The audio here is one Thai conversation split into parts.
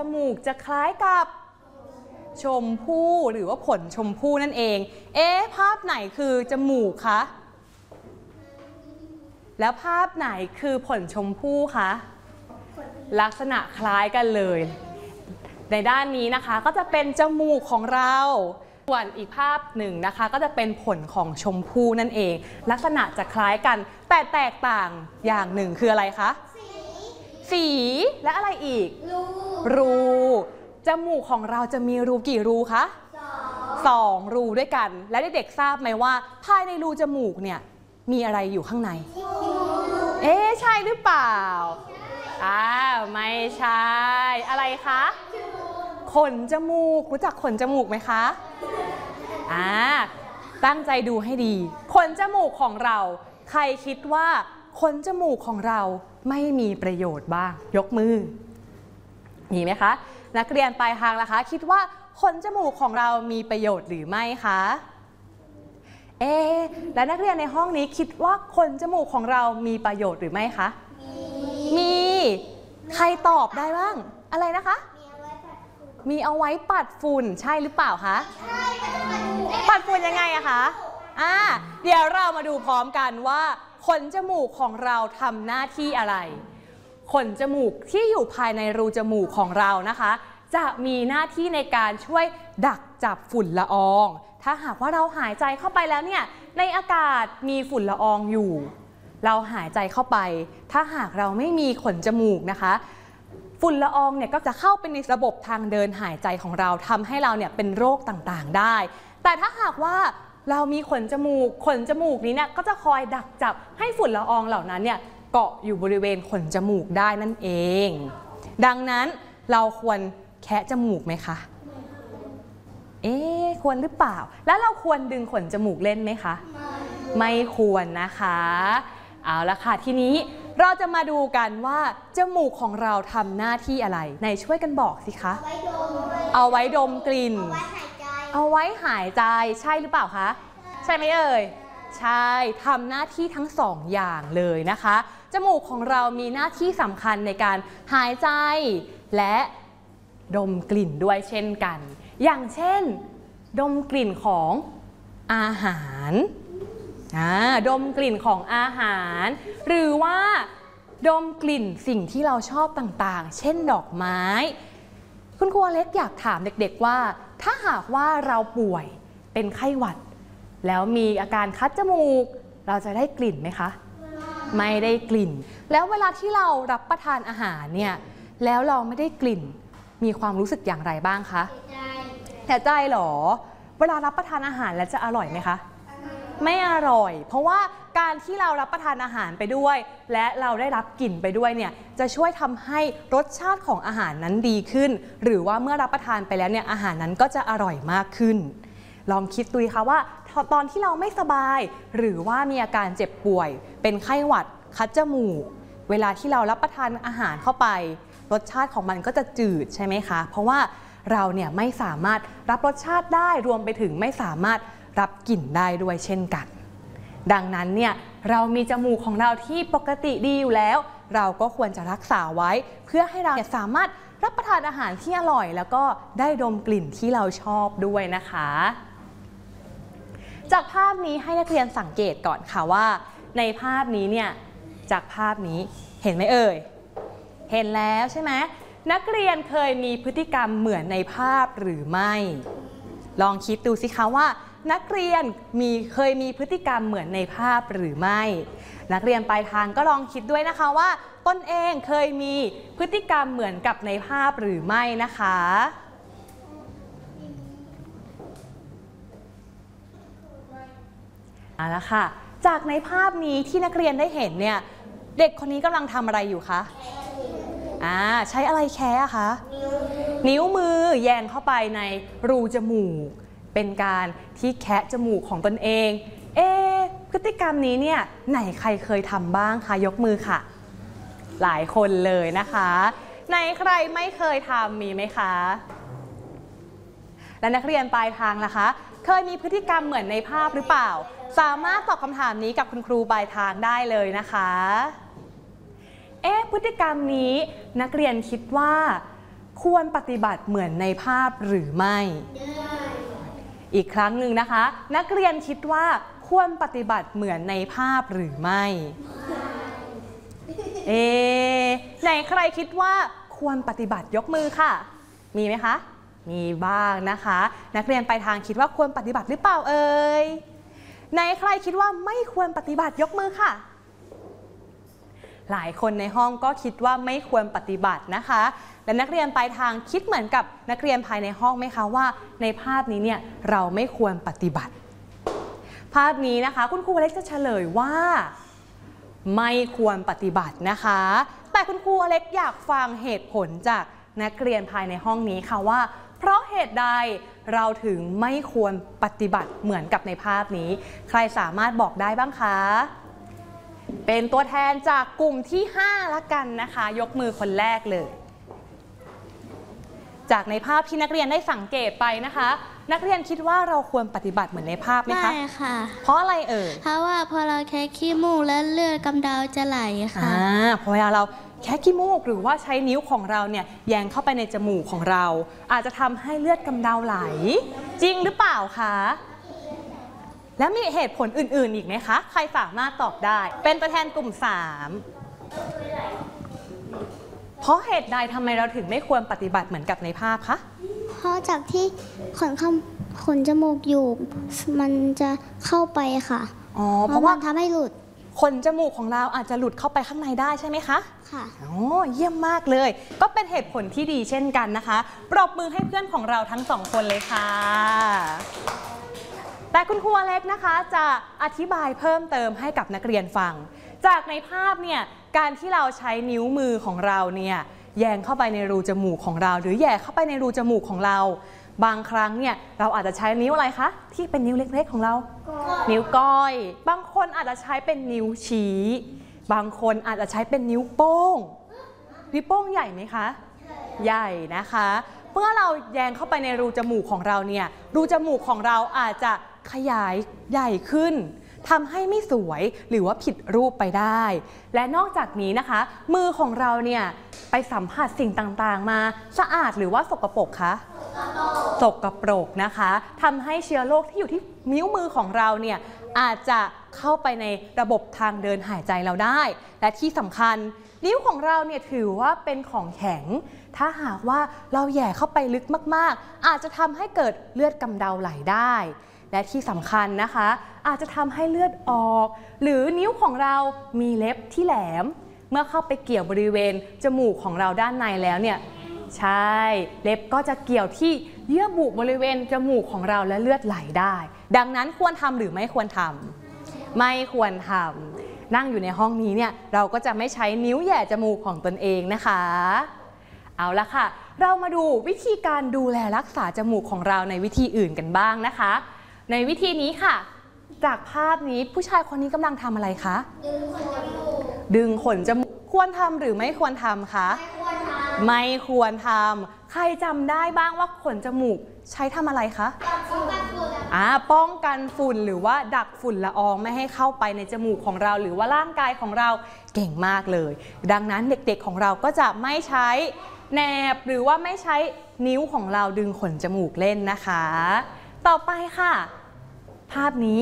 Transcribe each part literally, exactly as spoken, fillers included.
มูกจะคล้ายกับชมพู่หรือว่าผลชมพู่นั่นเองเอ๊ะภาพไหนคือจมูกคะแล้วภาพไหนคือผลชมพู่คะลักษณะคล้ายกันเลยในด้านนี้นะคะก็จะเป็นจมูกของเราส่วนอีกภาพหนึ่งนะคะก็จะเป็นผลของชมพู่นั่นเองลักษณะจะคล้ายกันแต่แตกต่างอย่างหนึ่งคืออะไรคะสีสีและอะไรอีกรูรูจมูกของเราจะมีรูกี่รูคะสองสองรูด้วยกันและเด็กๆทราบไหมว่าภายในรูจมูกเนี่ยมีอะไรอยู่ข้างในเอ๊ะใช่หรือเปล่าอ้าวไม่ใช่อะไรคะขนจมูกรู้จักขนจมูกไหมคะอ่าตั้งใจดูให้ดีขนจมูกของเราใครคิดว่าขนจมูกของเราไม่มีประโยชน์บ้างยกมือมีไหมคะนักเรียนปลายทางล่ะคะคิดว่าขนจมูกของเรามีประโยชน์หรือไม่คะเอ๊ะและนักเรียนในห้องนี้คิดว่าขนจมูกของเรามีประโยชน์หรือไม่คะมีใครตอบได้บ้างอะไรนะคะมีเอาไว้ปัดฝุ่นใช่หรือเปล่าคะใช่ปัดฝุ่นยังไงอะคะอ่าเดี๋ยวเรามาดูพร้อมกันว่าขนจมูกของเราทำหน้าที่อะไรขนจมูกที่อยู่ภายในรูจมูกของเรานะคะจะมีหน้าที่ในการช่วยดักจับฝุ่นละอองถ้าหากว่าเราหายใจเข้าไปแล้วเนี่ยในอากาศมีฝุ่นละอองอยู่เราหายใจเข้าไปถ้าหากเราไม่มีขนจมูกนะคะฝุ่นละอองเนี่ยก็จะเข้าไปในระบบทางเดินหายใจของเราทำให้เราเนี่ยเป็นโรคต่างๆได้แต่ถ้าหากว่าเรามีขนจมูกขนจมูกนี้เนี่ยก็จะคอยดักจับให้ฝุ่นละอองเหล่านั้นเนี่ยเกาะอยู่บริเวณขนจมูกได้นั่นเองดังนั้นเราควรแคะจมูกไหมคะเอ๊ะควรหรือเปล่าแล้วเราควรดึงขนจมูกเล่นไหมคะไม่ควรนะคะเอาละค่ะทีนี้เราจะมาดูกันว่าจมูกของเราทำหน้าที่อะไรไหนช่วยกันบอกสิคะเอาไว้ดมกลิ่นเอาไว้หายใจใช่หรือเปล่าคะใช่ไหมเอ่ยใช่ทำหน้าที่ทั้งสองอย่างเลยนะคะจมูกของเรามีหน้าที่สำคัญในการหายใจและดมกลิ่นด้วยเช่นกันอย่างเช่นดมกลิ่นของอาหารดมกลิ่นของอาหารหรือว่าดมกลิ่นสิ่งที่เราชอบต่างๆเช่นดอกไม้คุณครูอเล็กอยากถามเด็กๆว่าถ้าหากว่าเราป่วยเป็นไข้หวัดแล้วมีอาการคัดจมูกเราจะได้กลิ่นไหมคะไม่ได้กลิ่นแล้วเวลาที่เรารับประทานอาหารเนี่ยแล้วเราไม่ได้กลิ่นมีความรู้สึกอย่างไรบ้างคะเสียใจหรอเวลารับประทานอาหารแล้วจะอร่อยไหมคะไม่อร่อยเพราะว่าการที่เรารับประทานอาหารไปด้วยและเราได้รับกลิ่นไปด้วยเนี่ยจะช่วยทำให้รสชาติของอาหารนั้นดีขึ้นหรือว่าเมื่อรับประทานไปแล้วเนี่ยอาหารนั้นก็จะอร่อยมากขึ้นลองคิดดูค่ะว่าตอนที่เราไม่สบายหรือว่ามีอาการเจ็บป่วยเป็นไข้หวัดคัดจมูกเวลาที่เรารับประทานอาหารเข้าไปรสชาติของมันก็จะจืดใช่ไหมคะเพราะว่าเราเนี่ยไม่สามารถรับรสชาติได้รวมไปถึงไม่สามารถรับกลิ่นได้ด้วยเช่นกันดังนั้นเนี่ยเรามีจมูกของเราที่ปกติดีอยู่แล้วเราก็ควรจะรักษาไว้เพื่อให้เราสามารถรับประทานอาหารที่อร่อยแล้วก็ได้ดมกลิ่นที่เราชอบด้วยนะคะจากภาพนี้ให้นักเรียนสังเกตก่อนค่ะว่าในภาพนี้เนี่ยจากภาพนี้เห็นไหมเอ่ยเห็นแล้วใช่ไหมนักเรียนเคยมีพฤติกรรมเหมือนในภาพหรือไม่ลองคิดดูสิคะว่านักเรียนมีเคยมีพฤติกรรมเหมือนในภาพหรือไม่นักเรียนปลายทางก็ลองคิดด้วยนะคะว่าตนเองเคยมีพฤติกรรมเหมือนกับในภาพหรือไม่นะคะเอาละค่ะจากในภาพนี้ที่นักเรียนได้เห็นเนี่ยเด็กคนนี้กำลังทำอะไรอยู่คะอ่าใช้อะไรแคะคะนิ้วมือแยงเข้าไปในรูจมูกเป็นการที่แคะจมูกของตนเองเอ๊ะพฤติกรรมนี้เนี่ยไหนใครเคยทำบ้างคะยกมือค่ะหลายคนเลยนะคะไหนใครไม่เคยทำมีไหมคะและนักเรียนปลายทางล่ะคะเคยมีพฤติกรรมเหมือนในภาพหรือเปล่าสามารถตอบคำถามนี้กับคุณครูปลายทางได้เลยนะคะเอ๊ะพฤติกรรมนี้นักเรียนคิดว่าควรปฏิบัติเหมือนในภาพหรือไม่อีกครั้งหนึ่งนะคะนักเรียนคิดว่าควรปฏิบัติเหมือนในภาพหรือไม่เอ๊ไหนใครคิดว่าควรปฏิบัติยกมือค่ะมีไหมคะมีบ้างนะคะนักเรียนไปทางคิดว่าควรปฏิบัติหรือเปล่าเอ่ยไหนใครคิดว่าไม่ควรปฏิบัติยกมือค่ะหลายคนในห้องก็คิดว่าไม่ควรปฏิบัตินะคะและนักเรียนปลายทางคิดเหมือนกับนักเรียนภายในห้องไหมคะว่าในภาพนี้เนี่ยเราไม่ควรปฏิบัติภาพนี้นะคะคุณครูเล็กจะเฉลยว่าไม่ควรปฏิบัตินะคะแต่คุณครูเล็กอยากฟังเหตุผลจากนักเรียนภายในห้องนี้ค่ะว่าเพราะเหตุใดเราถึงไม่ควรปฏิบัติเหมือนกับในภาพนี้ใครสามารถบอกได้บ้างคะเป็นตัวแทนจากกลุ่มที่ห้าละกันนะคะยกมือคนแรกเลยจากในภาพที่นักเรียนได้สังเกตไปนะคะนักเรียนคิดว่าเราควรปฏิบัติเหมือนในภาพไหมคะไม่ค่ะเพราะอะไรเอ่ยเพราะว่าพอเราแค่ขี้มูกแล้วเลือดกำเดาจะไหลค่ะอ่าพอเวลาเราแค่ขี้มูกหรือว่าใช้นิ้วของเราเนี่ยแยงเข้าไปในจมูกของเราอาจจะทำให้เลือดกำเดาไหลจริงหรือเปล่าคะแล้วมีเหตุผลอื่นๆอีกไหมคะใครสามารถตอบได้เป็นตัวแทนกลุ่มสามเพราะเหตุใดทำไมเราถึงไม่ควรปฏิบัติเหมือนกับในภาพคะเพราะจากที่ขนข้าขนจมูกอยู่มันจะเข้าไปค่ะอ๋อเพราะว่าทำให้หลุดขนจมูกของเราอาจจะหลุดเข้าไปข้างในได้ใช่ไหมคะค่ะโอ้เยี่ยมมากเลยก็เป็นเหตุผลที่ดีเช่นกันนะคะปรบมือให้เพื่อนของเราทั้งสองคนเลยค่ะแต่คุณครูอเล็กนะคะจะอธิบายเพิ่มเติมให้กับนักเรียนฟังจากในภาพเนี่ยการที่เราใช้นิ้วมือของเราเนี่ยแยงเข้าไปในรูจมูกของเราหรือแย่เข้าไปในรูจมูกของเราบางครั้งเนี่ยเราอาจจะใช้นิ้วอะไรคะที่เป็นนิ้วเล็กๆของเรานิ้วก้อยบางคนอาจจะใช้เป็นนิ้วชี้บางคนอาจจะใช้เป็นนิ้วโป้งนิ้วโป้งใหญ่ไหมคะใหญ่นะคะเมื่อเราแยงเข้าไปในรูจมูกของเราเนี่ยรูจมูกของเราอาจจะขยายใหญ่ขึ้นทำให้ไม่สวยหรือว่าผิดรูปไปได้และนอกจากนี้นะคะมือของเราเนี่ยไปสัมผัสสิ่งต่างๆมาสะอาดหรือว่าสกปรกคะสกปรกนะคะทำให้เชื้อโรคที่อยู่ที่นิ้วมือของเราเนี่ยอาจจะเข้าไปในระบบทางเดินหายใจเราได้และที่สำคัญนิ้วของเราเนี่ยถือว่าเป็นของแข็งถ้าหากว่าเราแหย่เข้าไปลึกมากๆอาจจะทำให้เกิดเลือดกำเดาไหลได้และที่สำคัญนะคะอาจจะทำให้เลือดออกหรือนิ้วของเรามีเล็บที่แหลมเมื่อเข้าไปเกี่ยวบริเวณจมูกของเราด้านในแล้วเนี่ยใช่เล็บก็จะเกี่ยวที่เยื่อบุบริเวณจมูกของเราและเลือดไหลได้ดังนั้นควรทำหรือไม่ควรทำไม่ควรทำนั่งอยู่ในห้องนี้เนี่ยเราก็จะไม่ใช้นิ้วแหย่จมูกของตนเองนะคะเอาละค่ะเรามาดูวิธีการดูแลรักษาจมูกของเราในวิธีอื่นกันบ้างนะคะในวิธีนี้ค่ะจากภาพนี้ผู้ชายคนนี้กำลังทำอะไรคะดึงขนจมูกดึงขนจมูกควรทำหรือไม่ควรทำคะไม่ควรทำไม่ควรทำใครจำได้บ้างว่าขนจมูกใช้ทำอะไรคะป้องกันฝุ่นอ่าป้องกันฝุ่นหรือว่าดักฝุ่นละอองไม่ให้เข้าไปในจมูกของเราหรือว่าร่างกายของเราเก่งมากเลยดังนั้นเด็กๆของเราก็จะไม่ใช้แหนบหรือว่าไม่ใช้นิ้วของเราดึงขนจมูกเล่นนะคะต่อไปค่ะภาพนี้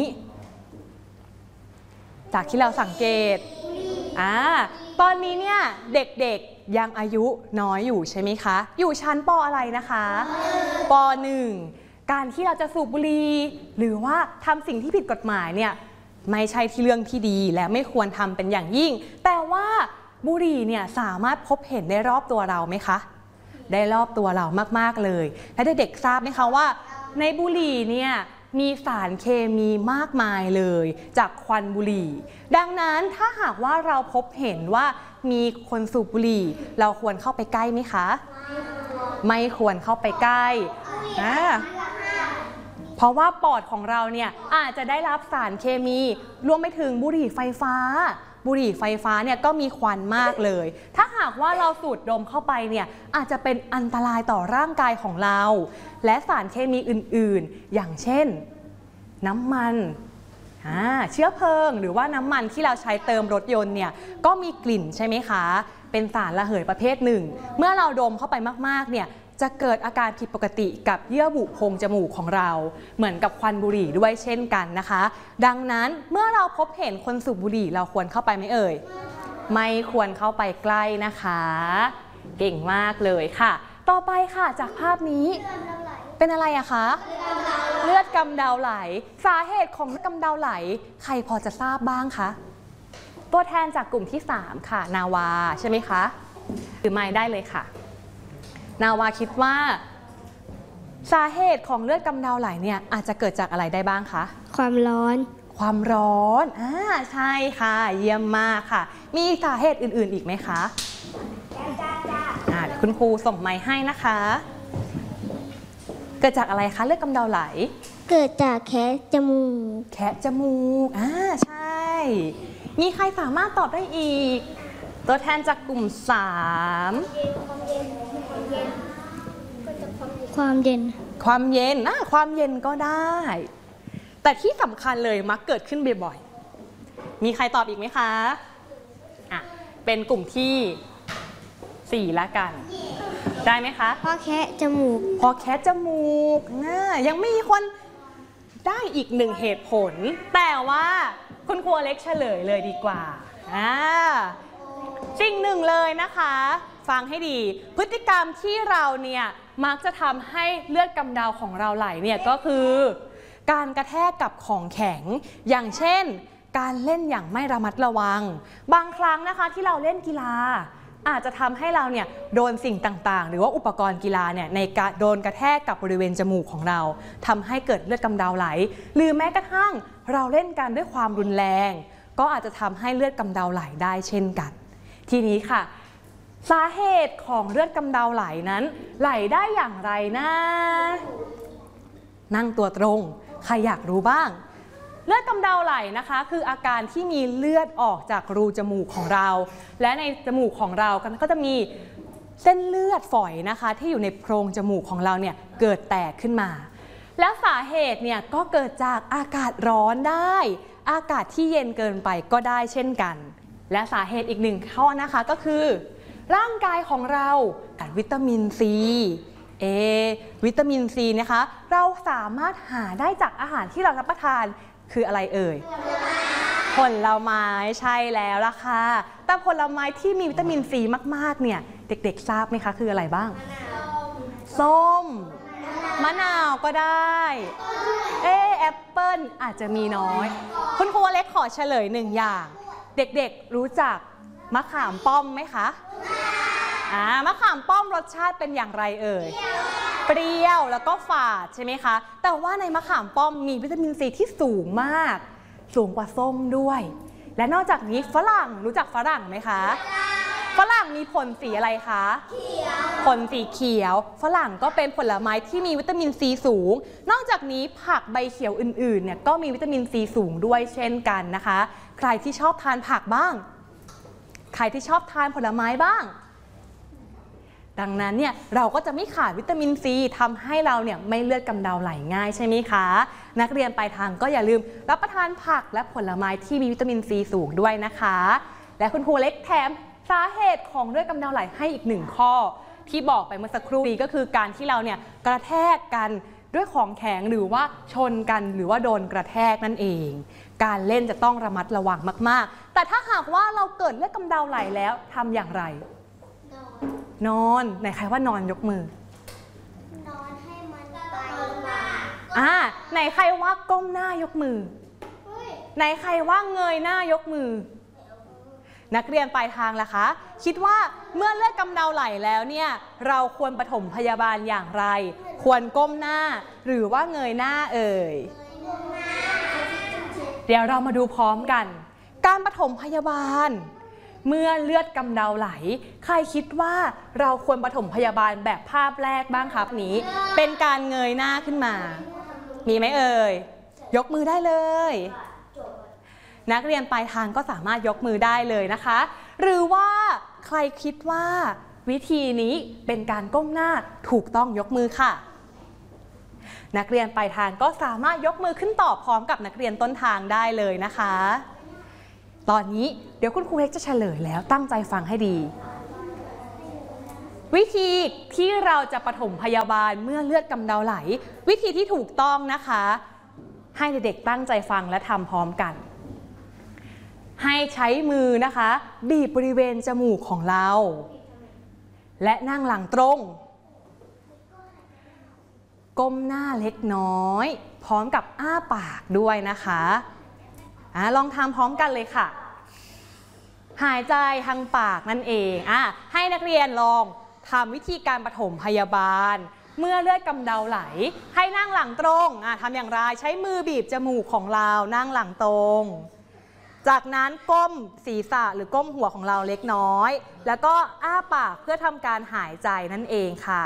จากที่เราสังเกตอ่าตอนนี้เนี่ยเด็กๆยังอายุน้อยอยู่ใช่ไหมคะอยู่ชั้นป.อะไรนะคะป.หนึ่ง การที่เราจะสูบบุหรี่หรือว่าทำสิ่งที่ผิดกฎหมายเนี่ยไม่ใช่ที่เรื่องที่ดีและไม่ควรทำเป็นอย่างยิ่งแต่ว่าบุหรี่เนี่ยสามารถพบเห็นได้รอบตัวเราไหมคะได้รอบตัวเรามากๆเลยและเด็กๆทราบไหมคะว่าในบุหรี่เนี่ยมีสารเคมีมากมายเลยจากควันบุหรี่ดังนั้นถ้าหากว่าเราพบเห็นว่ามีคนสูบบุหรี่เราควรเข้าไปใกล้ไหมคะไม่ควรเข้าไปใกล้อ่าเพราะว่าปอดของเราเนี่ยอาจจะได้รับสารเคมีรวมไปถึงบุหรี่ไฟฟ้าบุหรี่ไฟฟ้าเนี่ยก็มีควันมากเลยถ้าหากว่าเราสูดดมเข้าไปเนี่ยอาจจะเป็นอันตรายต่อร่างกายของเราและสารเคมีอื่นๆอย่างเช่นน้ำมันอ่าเชื้อเพลิงหรือว่าน้ำมันที่เราใช้เติมรถยนต์เนี่ยก็มีกลิ่นใช่ไหมคะเป็นสารระเหยประเภทหนึ่งเมื่อเราดมเข้าไปมากๆเนี่ยจะเกิดอาการผิดปกติกับเยื่อบุโพรงจมูกของเราเหมือนกับควันบุหรี่ด้วยเช่นกันนะคะดังนั้นเมื่อเราพบเห็นคนสูบบุหรี่เราควรเข้าไปไหมเอ่ยไม่ควรเข้าไปใกล้นะคะเก่งมากเลยค่ะต่อไปค่ะจากภาพนี้เป็นอะไรอะคะเลือดกำเดาไหลสาเหตุของเลือดกำเดาไหลใครพอจะทราบบ้างคะตัวแทนจากกลุ่มที่สามค่ะนาวาใช่ไหมคะหรือไม่ได้เลยค่ะนาวาคิดว่าสาเหตุของเลือดกำเดาไหลเนี่ยอาจจะเกิดจากอะไรได้บ้างคะความร้อนความร้อนอ่าใช่ค่ะเยี่ยมมากค่ะมีสาเหตุอื่นๆอีกไหมคะอ่าเดี๋ยวคุณครูส่งไมค์ให้นะคะเกิดจากอะไรคะเลือดกำเดาไหลเกิดจากแคะจมูกแคะจมูกอ่าใช่มีใครสามารถตอบได้อีกตัวแทนจากกลุ่มสามความเย็นความเย็นนะความเย็นก็ได้แต่ที่สำคัญเลยมักเกิดขึ้นบ่อยๆมีใครตอบอีกไหมคะอ่ะเป็นกลุ่มที่สี่ละกันได้ไหมคะเพราะแคะจมูกพอแคะจมูกนะยังไม่มีคนได้อีกหนึ่งเหตุผลแต่ว่าคุณครูเล็กเฉลยเลยดีกว่าอ่าสิ่งหนึ่งเลยนะคะฟังให้ดีพฤติกรรมที่เราเนี่ยมักจะทำให้เลือดกำเดาของเราไหลเนี่ยก็คือการกระแทกกับของแข็งอย่างเช่นการเล่นอย่างไม่ระมัดระวังบางครั้งนะคะที่เราเล่นกีฬาอาจจะทำให้เราเนี่ยโดนสิ่งต่างๆหรือว่าอุปกรณ์กีฬาเนี่ยในการโดนกระแทกกับบริเวณจมูกของเราทำให้เกิดเลือดกำเดาไหลหรือแม้กระทั่งเราเล่นกันด้วยความรุนแรงก็อาจจะทำให้เลือดกำเดาไหลได้เช่นกันทีนี้ค่ะสาเหตุของเลือดกำเดาไหลนั้นไหลได้อย่างไรนะนั่งตัวตรงใครอยากรู้บ้างเลือดกำเดาไหลนะคะคืออาการที่มีเลือดออกจากรูจมูกของเราและในจมูกของเราก็จะมีเส้นเลือดฝอยนะคะที่อยู่ในโพรงจมูกของเราเนี่ยเกิดแตกขึ้นมาแล้วสาเหตุเนี่ยก็เกิดจากอากาศร้อนได้อากาศที่เย็นเกินไปก็ได้เช่นกันและสาเหตุอีกหนึ่งข้อนะคะก็คือร่างกายของเราขาดวิตามินซีเอวิตามินซีนะคะเราสามารถหาได้จากอาหารที่เรารับประทานคืออะไรเอ่ยผลไม้ใช่แล้วล่ะค่ะแต่ผลไม้ที่มีวิตามินซีมากๆเนี่ยเด็กๆทราบไหมคะคืออะไรบ้างส้มมะนาวก็ได้เอแอปเปิ้ลอาจจะมีน้อยคุณครูเล็กขอเฉลยหนึ่งอย่างเด็กๆรู้จักมะขามป้อมไหมคะอ่ามะขามป้อมรสชาติเป็นอย่างไรเอ่ยเปรี้ยวแล้วก็ฝาดใช่ไหมคะแต่ว่าในมะขามป้อมมีวิตามินซีที่สูงมากสูงกว่าส้มด้วยและนอกจากนี้ฝรั่งรู้จักฝรั่งไหมคะฝรั่งมีผลสีอะไรคะผลสีเขียวฝรั่งก็เป็นผลไม้ที่มีวิตามินซีสูงนอกจากนี้ผักใบเขียวอื่นๆเนี่ยก็มีวิตามินซีสูงด้วยเช่นกันนะคะใครที่ชอบทานผักบ้างใครที่ชอบทานผลไม้บ้างดังนั้นเนี่ยเราก็จะไม่ขาดวิตามินซีทำให้เราเนี่ยไม่เลือดกำเดาไหลง่ายใช่ไหมคะนักเรียนปลายทางก็อย่าลืมรับประทานผักและผลไม้ที่มีวิตามินซีสูงด้วยนะคะและคุณครูเล็กแถมสาเหตุของเลือดกำเดาไหลให้อีกหนึ่งข้อที่บอกไปเมื่อสักครู่นี้ก็คือการที่เราเนี่ยกระแทกกันด้วยของแข็งหรือว่าชนกันหรือว่าโดนกระแทกนั่นเองการเล่นจะต้องระมัดระวังมากๆแต่ถ้าหากว่าเราเกิดเลือดกำเดาไหลแล้วทำอย่างไรนอนไหนใครว่านอนยกมือนอนให้มันไปมาอ่าไหนใครว่าก้มหน้ายกมือไหนใครว่าเงยหน้ายกมือนักเรียนปลายทางล่ะคะคิดว่าเมื่อเลือดกำเดาไหลแล้วเนี่ยเราควรปฐมพยาบาลอย่างไรควรก้มหน้าหรือว่าเงยหน้าเอ่ยเดี๋ยวเรามาดูพร้อมกันการปฐมพยาบาลเมื่อเลือดกำเดาไหลใครคิดว่าเราควรปฐมพยาบาลแบบภาพแรกบ้างครับนี้เป็นการเงยหน้าขึ้นมามีไหมเอ่ยยกมือได้เลยนักเรียนปลายทางก็สามารถยกมือได้เลยนะคะหรือว่าใครคิดว่าวิธีนี้เป็นการก้มหน้าถูกต้องยกมือค่ะนักเรียนปลายทางก็สามารถยกมือขึ้นตอบพร้อมกับนักเรียนต้นทางได้เลยนะคะตอนนี้เดี๋ยวคุณครูเล็กจะเฉลยแล้วตั้งใจฟังให้ดีวิธีที่เราจะปฐมพยาบาลเมื่อเลือดกำเดาไหลวิธีที่ถูกต้องนะคะให้เด็กๆตั้งใจฟังและทำพร้อมกันให้ใช้มือนะคะบีบบริเวณจมูกของเราและนั่งหลังตรงก้มหน้าเล็กน้อยพร้อมกับอ้าปากด้วยนะคะอ่ะลองทำพร้อมกันเลยค่ะหายใจทางปากนั่นเองอ่ะให้นักเรียนลองทำวิธีการปฐมพยาบาลเมื่อเลือดกำเดาไหลให้นั่งหลังตรงอ่ะทำอย่างไรใช้มือบีบจมูกของเรานั่งหลังตรงจากนั้นก้มศีรษะหรือก้มหัวของเราเล็กน้อยแล้วก็อ้าปากเพื่อทำการหายใจนั่นเองค่ะ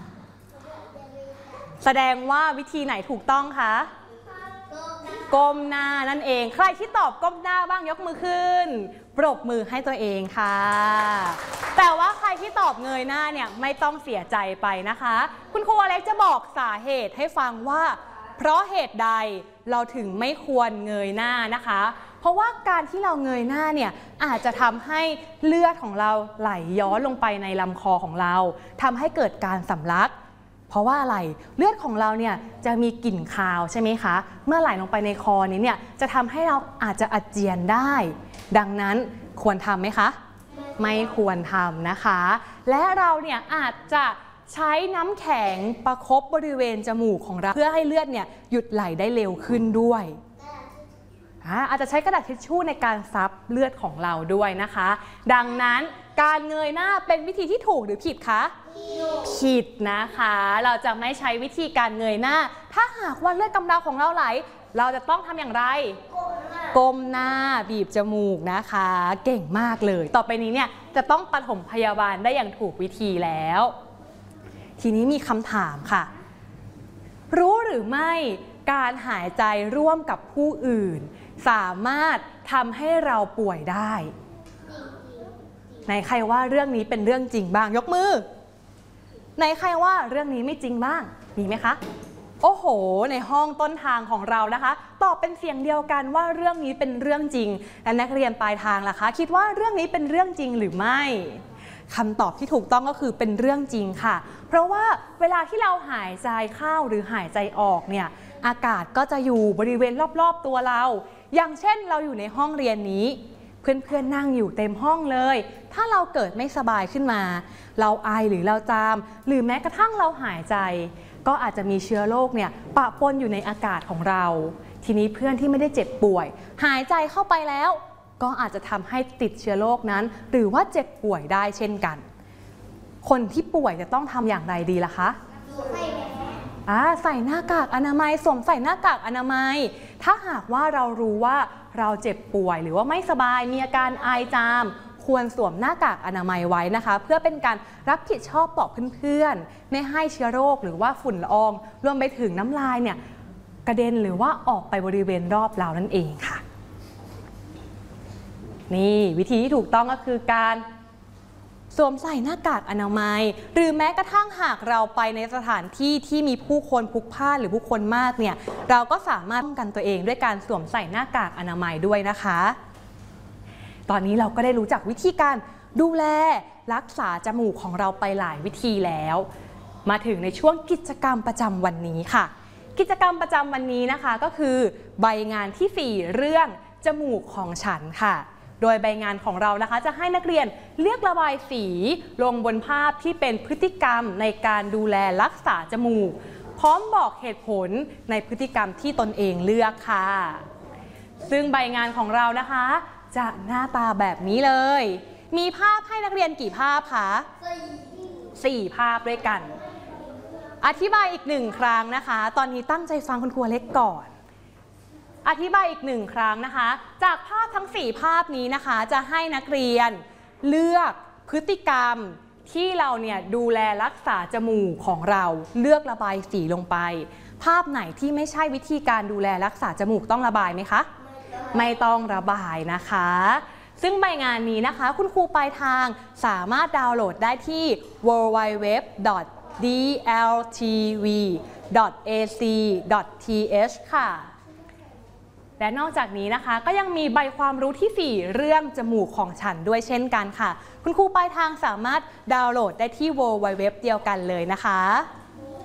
แสดงว่าวิธีไหนถูกต้องคะก้มหน้านั่นเองใครที่ตอบก้มหน้าบ้างยกมือขึ้นปรบมือให้ตัวเองค่ะแต่ว่าใครที่ตอบเงยหน้าเนี่ยไม่ต้องเสียใจไปนะคะคุณครูอเล็กจะบอกสาเหตุให้ฟังว่าเพราะเหตุใดเราถึงไม่ควรเงยหน้านะคะเพราะว่าการที่เราเงยหน้าเนี่ยอาจจะทำให้เลือดของเราไหลย้อนลงไปในลำคอของเราทำให้เกิดการสำลักเพราะว่าอะไรเลือดของเราเนี่ยจะมีกลิ่นคาวใช่ไหมคะเมื่อไหลลงไปในคอนี้เนี่ยจะทำให้เราอาจจะอาเจียนได้ดังนั้นควรทำไหมคะไม่ควรทำนะคะและเราเนี่ยอาจจะใช้น้ำแข็งประคบบริเวณจมูกของเราเพื่อให้เลือดเนี่ยหยุดไหลได้เร็วขึ้นด้วยอาจจะใช้กระดาษทิชชู่ในการซับเลือดของเราด้วยนะคะดังนั้นการเงยหน้าเป็นวิธีที่ถูกหรือผิดคะผิดนะคะเราจะไม่ใช้วิธีการเงยหน้าถ้าหากว่าเลือดกำเดาของเราไหลเราจะต้องทำอย่างไรก้มหน้าบีบจมูกนะคะเก่งมากเลยต่อไปนี้เนี่ยจะต้องปฐมพยาบาลได้อย่างถูกวิธีแล้วทีนี้มีคำถามค่ะรู้หรือไม่การหายใจร่วมกับผู้อื่นสามารถทำให้เราป่วยได้ไหนใครว่าเรื่องนี้เป็นเรื่องจริงบ้างยกมือไหนใครว่าเรื่องนี้ไม่จริงบ้างมีไหมคะโอ้โหในห้องต้นทางของเรานะคะตอบเป็นเสียงเดียวกันว่าเรื่องนี้เป็นเรื่องจริงและนักเรียนปลายทางล่ะคะคิดว่าเรื่องนี้เป็นเรื่องจริงหรือไม่คำตอบที่ถูกต้องก็คือเป็นเรื่องจริงค่ะเพราะว่าเวลาที่เราหายใจเข้าหรือหายใจออกเนี่ยอากาศก็จะอยู่บริเวณรอบๆตัวเราอย่างเช่นเราอยู่ในห้องเรียนนี้เพื่อนๆนั่งอยู่เต็มห้องเลยถ้าเราเกิดไม่สบายขึ้นมาเราไอหรือเราจามหรือแม้กระทั่งเราหายใจก็อาจจะมีเชื้อโรคเนี่ยปะปนอยู่ในอากาศของเราทีนี้เพื่อนที่ไม่ได้เจ็บป่วยหายใจเข้าไปแล้วก็อาจจะทำให้ติดเชื้อโรคนั้นหรือว่าเจ็บป่วยได้เช่นกันคนที่ป่วยจะต้องทำอย่างไรดีล่ะคะใส่หน้ากากอนามัยสวมใส่หน้ากากอนามัยถ้าหากว่าเรารู้ว่าเราเจ็บป่วยหรือว่าไม่สบายมีอาการไอจามควรสวมหน้ากากอนามัยไว้นะคะเพื่อเป็นการรับผิดชอบต่อเพื่อนๆไม่ให้เชื้อโรคหรือว่าฝุ่นละอองรวมไปถึงน้ำลายเนี่ยกระเด็นหรือว่าออกไปบริเวณรอบเรานั่นเองค่ะนี่วิธีที่ถูกต้องก็คือการสวมใส่หน้ากากอนามัยหรือแม้กระทั่งหากเราไปในสถานที่ที่มีผู้คนพลุกพล่านหรือผู้คนมากเนี่ยเราก็สามารถป้องกันตัวเองด้วยการสวมใส่หน้ากากอนามัยด้วยนะคะตอนนี้เราก็ได้รู้จักวิธีการดูแลรักษาจมูกของเราไปหลายวิธีแล้วมาถึงในช่วงกิจกรรมประจำวันนี้ค่ะกิจกรรมประจำวันนี้นะคะก็คือใบงานที่สี่เรื่องจมูกของฉันค่ะโดยใบงานของเรานะคะจะให้นักเรียนเลือกระบายสีลงบนภาพที่เป็นพฤติกรรมในการดูแลรักษาจมูกพร้อมบอกเหตุผลในพฤติกรรมที่ตนเองเลือกค่ะซึ่งใบงานของเรานะคะจะหน้าตาแบบนี้เลยมีภาพให้นักเรียนกี่ภาพคะสี่ภาพด้วยกันอธิบายอีกหนึ่งครั้งนะคะตอนนี้ตั้งใจฟังคุณครูเล็กก่อนอธิบายอีกหนึ่งครั้งนะคะจากภาพทั้งสี่ภาพนี้นะคะจะให้นักเรียนเลือกพฤติกรรมที่เราเนี่ยดูแลรักษาจมูกของเราเลือกระบายสีลงไปภาพไหนที่ไม่ใช่วิธีการดูแลรักษาจมูกต้องระบายไหมคะไม่ต้องระบายนะคะซึ่งใบงานนี้นะคะคุณครูปลายทางสามารถดาวน์โหลดได้ที่ ดับเบิลยู ดับเบิลยู ดับเบิลยู ดอท d l t v dot a c dot t h ค่ะ และนอกจากนี้นะคะก็ยังมีใบความรู้ที่ สี่ เรื่องจมูกของฉันด้วยเช่นกันค่ะ คุณครูปลายทางสามารถดาวน์โหลดได้ที่ ดับเบิลยู ดับเบิลยู ดับเบิลยู ดอท เดียวกันเลยนะคะ